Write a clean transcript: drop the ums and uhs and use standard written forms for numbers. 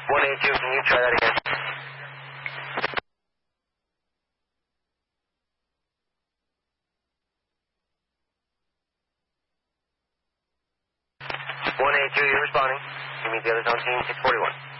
182, can you try that again? 182, you're responding. You meet the others on team 641.